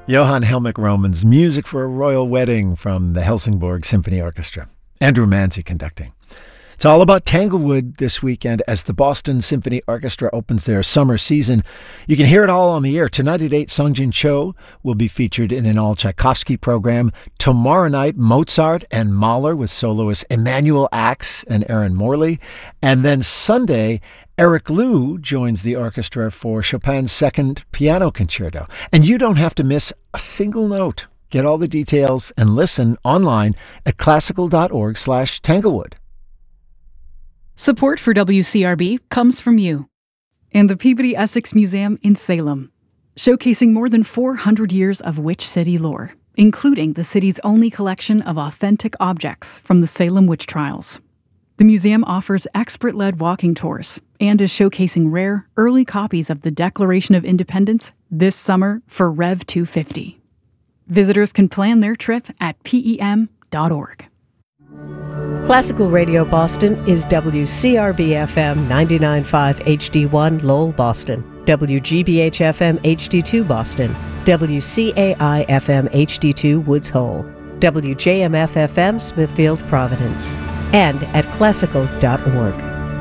Johann Helmich Roman's Music for a Royal Wedding from the Helsingborg Symphony Orchestra. Andrew Manzi conducting. It's all about Tanglewood this weekend as the Boston Symphony Orchestra opens their summer season. You can hear it all on the air. Tonight at 8, Sung-Jin Cho will be featured in an all-Tchaikovsky program. Tomorrow night, Mozart and Mahler with soloists Emanuel Ax and Aaron Morley. And then Sunday, Eric Liu joins the orchestra for Chopin's Second Piano Concerto. And you don't have to miss a single note. Get all the details and listen online at classical.org/Tanglewood. Support for WCRB comes from you and the Peabody Essex Museum in Salem, showcasing more than 400 years of Witch City lore, including the city's only collection of authentic objects from the Salem witch trials. The museum offers expert-led walking tours and is showcasing rare, early copies of the Declaration of Independence this summer for Rev 250. Visitors can plan their trip at PEM.org. Classical Radio Boston is WCRB-FM 99.5 HD1 Lowell, Boston, WGBH-FM HD2 Boston, WCAI-FM HD2 Woods Hole, WJMF-FM Smithfield, Providence, and at classical.org.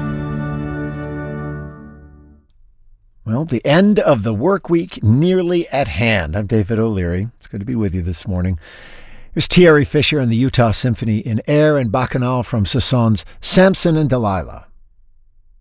Well, the end of the work week nearly at hand. I'm David O'Leary. It's good to be with you this morning. Here's Thierry Fisher and the Utah Symphony in Air and Bacchanal from Sasson's Samson and Delilah.